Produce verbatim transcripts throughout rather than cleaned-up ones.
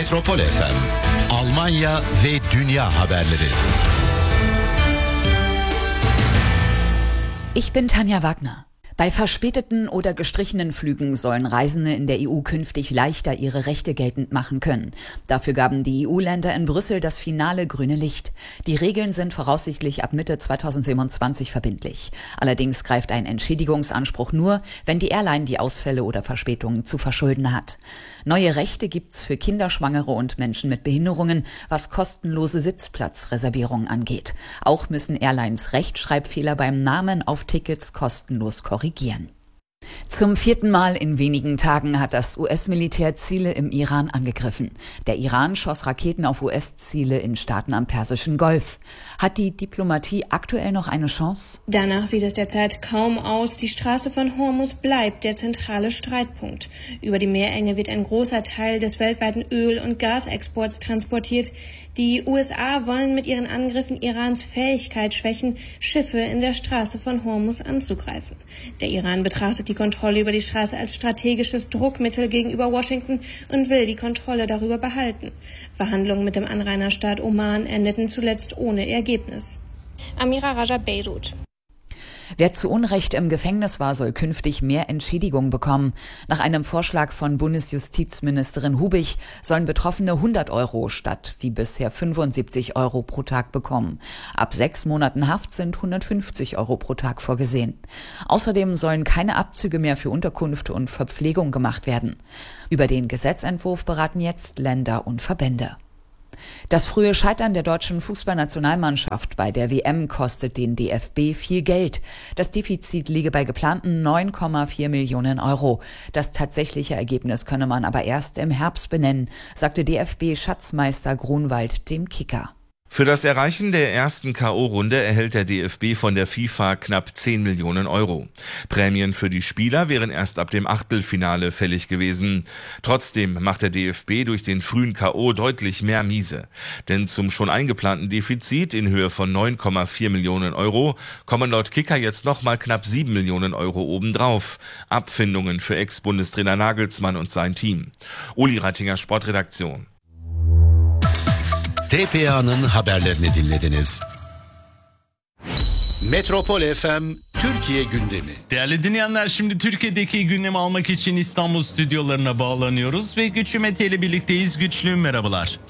Metropol F M, Almanya ve dünya haberleri. Ich bin Tanja Wagner. Bei verspäteten oder gestrichenen Flügen sollen Reisende in der E U künftig leichter ihre Rechte geltend machen können. Dafür gaben die E U-Länder in Brüssel das finale grüne Licht. Die Regeln sind voraussichtlich ab Mitte zweitausendsiebenundzwanzig verbindlich. Allerdings greift ein Entschädigungsanspruch nur, wenn die Airline die Ausfälle oder Verspätungen zu verschulden hat. Neue Rechte gibt's für Kinderschwangere und Menschen mit Behinderungen, was kostenlose Sitzplatzreservierungen angeht. Auch müssen Airlines Rechtschreibfehler beim Namen auf Tickets kostenlos korrigieren. Zum vierten Mal in wenigen Tagen hat das U S-Militär Ziele im Iran angegriffen. Der Iran schoss Raketen auf U S-Ziele in Staaten am Persischen Golf. Hat die Diplomatie aktuell noch eine Chance? Danach sieht es derzeit kaum aus. Die Straße von Hormuz bleibt der zentrale Streitpunkt. Über die Meerenge wird ein großer Teil des weltweiten Öl- und Gasexports transportiert. Die U S A wollen mit ihren Angriffen Irans Fähigkeit schwächen, Schiffe in der Straße von Hormuz anzugreifen. Der Iran betrachtet die Kontrolle über die Straße als strategisches Druckmittel gegenüber Washington und will die Kontrolle darüber behalten. Verhandlungen mit dem Anrainerstaat Oman endeten zuletzt ohne Ergebnis. Amira Raja, Beirut. Wer zu Unrecht im Gefängnis war, soll künftig mehr Entschädigung bekommen. Nach einem Vorschlag von Bundesjustizministerin Hubig sollen Betroffene hundert Euro statt wie bisher fünfundsiebzig Euro pro Tag bekommen. Ab sechs Monaten Haft sind hundertfünfzig Euro pro Tag vorgesehen. Außerdem sollen keine Abzüge mehr für Unterkunft und Verpflegung gemacht werden. Über den Gesetzentwurf beraten jetzt Länder und Verbände. Das frühe Scheitern der deutschen Fußballnationalmannschaft bei der W M kostet den D F B viel Geld. Das Defizit liege bei geplanten neun Komma vier Millionen Euro. Das tatsächliche Ergebnis könne man aber erst im Herbst benennen, sagte D F B-Schatzmeister Grunwald dem Kicker. Für das Erreichen der ersten K O-Runde erhält der D F B von der FIFA knapp zehn Millionen Euro. Prämien für die Spieler wären erst ab dem Achtelfinale fällig gewesen. Trotzdem macht der D F B durch den frühen K O deutlich mehr Miese. Denn zum schon eingeplanten Defizit in Höhe von neun Komma vier Millionen Euro kommen laut Kicker jetzt nochmal knapp sieben Millionen Euro obendrauf. Abfindungen für Ex-Bundestrainer Nagelsmann und sein Team. Uli Rattinger, Sportredaktion. T P A'nın haberlerini dinlediniz. Metropol F M Türkiye gündemi. Değerli dinleyenler, şimdi Türkiye'deki gündemi almak için İstanbul stüdyolarına bağlanıyoruz ve Güçlü Mete ile birlikteyiz. Güçlü, merhabalar.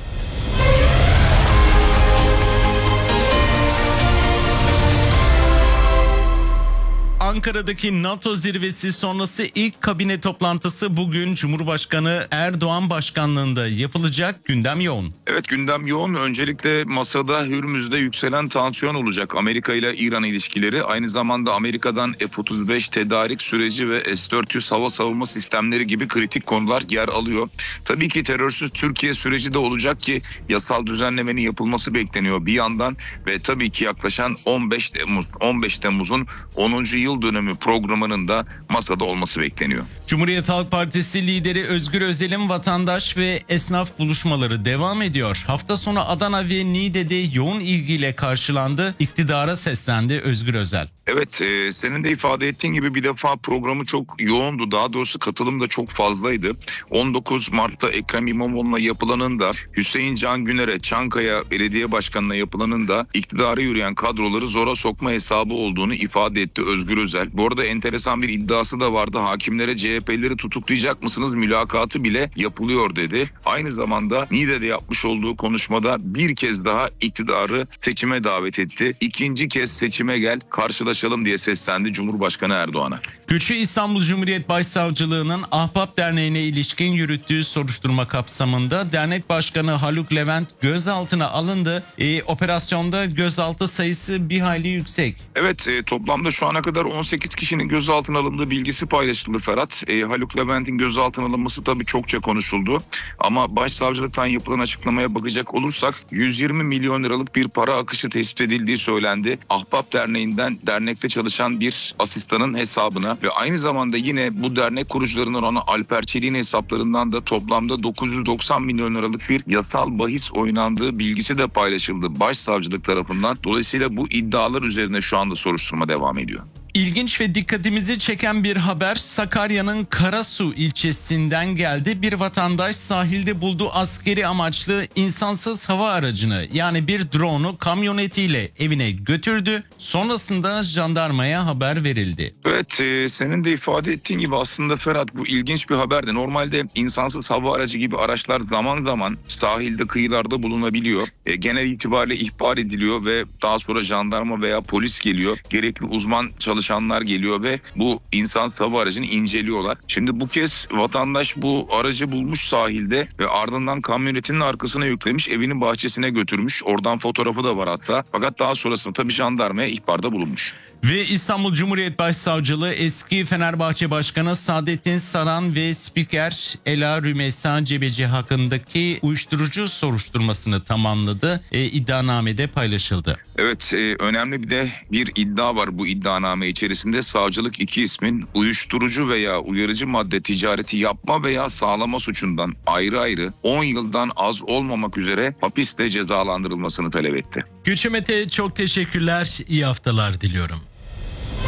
Ankara'daki NATO zirvesi sonrası ilk kabine toplantısı bugün Cumhurbaşkanı Erdoğan başkanlığında yapılacak. Gündem yoğun. Evet, gündem yoğun. Öncelikle masada Hürmüz'de yükselen tansiyon olacak. Amerika ile İran ilişkileri, aynı zamanda Amerika'dan F otuz beş tedarik süreci ve S dört yüz hava savunma sistemleri gibi kritik konular yer alıyor. Tabii ki terörsüz Türkiye süreci de olacak ki yasal düzenlemenin yapılması bekleniyor bir yandan ve tabii ki yaklaşan on beş Temmuz on beş Temmuz'un onuncu yıl dönemi programının da masada olması bekleniyor. Cumhuriyet Halk Partisi lideri Özgür Özel'in vatandaş ve esnaf buluşmaları devam ediyor. Hafta sonu Adana ve Niğde'de yoğun ilgiyle karşılandı. İktidara seslendi Özgür Özel. Evet, e, senin de ifade ettiğin gibi bir defa programı çok yoğundu. Daha doğrusu katılım da çok fazlaydı. on dokuz Mart'ta Ekrem İmamoğlu'na yapılanın da, Hüseyin Can Güner'e, Çankaya Belediye Başkanı'na yapılanın da iktidara yürüyen kadroları zora sokma hesabı olduğunu ifade etti Özgür Özel. Bu arada enteresan bir iddiası da vardı. Hakimlere C H P'lileri tutuklayacak mısınız mülakatı bile yapılıyor dedi. Aynı zamanda Niğde'de yapmış olduğu konuşmada bir kez daha iktidarı seçime davet etti. İkinci kez seçime gel, karşılaşalım diye seslendi Cumhurbaşkanı Erdoğan'a. Güçlü İstanbul Cumhuriyet Başsavcılığı'nın Ahbap Derneği'ne ilişkin yürüttüğü soruşturma kapsamında dernek başkanı Haluk Levent gözaltına alındı. E, operasyonda gözaltı sayısı bir hayli yüksek. Evet, e, toplamda şu ana kadar on sekiz kişinin gözaltına alındığı bilgisi paylaşıldı Ferhat. E, Haluk Levent'in gözaltına alınması tabii çokça konuşuldu. Ama başsavcılıktan yapılan açıklamaya bakacak olursak yüz yirmi milyon liralık bir para akışı tespit edildiği söylendi. Ahbap Derneği'nden dernekte çalışan bir asistanın hesabına ve aynı zamanda yine bu dernek kurucularından olan Alper Çelik'in hesaplarından da toplamda dokuz yüz doksan milyon liralık bir yasal bahis oynandığı bilgisi de paylaşıldı başsavcılık tarafından. Dolayısıyla bu iddialar üzerine şu anda soruşturma devam ediyor. İlginç ve dikkatimizi çeken bir haber Sakarya'nın Karasu ilçesinden geldi. Bir vatandaş sahilde bulduğu askeri amaçlı insansız hava aracını yani bir drone'u kamyonetiyle evine götürdü. Sonrasında jandarmaya haber verildi. Evet, e, senin de ifade ettiğin gibi aslında Ferhat, bu ilginç bir haberdi. Normalde insansız hava aracı gibi araçlar zaman zaman sahilde, kıyılarda bulunabiliyor. E, genel itibariyle ihbar ediliyor ve daha sonra jandarma veya polis geliyor. Gerekli uzman çalışanlar geliyor ve bu insansız hava aracını inceliyorlar. Şimdi bu kez vatandaş bu aracı bulmuş sahilde ve ardından kamyonetinin arkasına yüklemiş, evinin bahçesine götürmüş. Oradan fotoğrafı da var hatta. Fakat daha sonrasında tabii jandarmaya ihbarda bulunmuş. Ve İstanbul Cumhuriyet Başsavcılığı eski Fenerbahçe Başkanı Saadettin Saran ve spiker Ela Rümeysa Cebeci hakkındaki uyuşturucu soruşturmasını tamamladı. E, iddianamede paylaşıldı. Evet, e, önemli bir de bir iddia var bu iddianame içerisinde. Savcılık iki ismin uyuşturucu veya uyarıcı madde ticareti yapma veya sağlama suçundan ayrı ayrı on yıldan az olmamak üzere hapiste cezalandırılmasını talep etti. Gülçin Mete, çok teşekkürler. İyi haftalar diliyorum.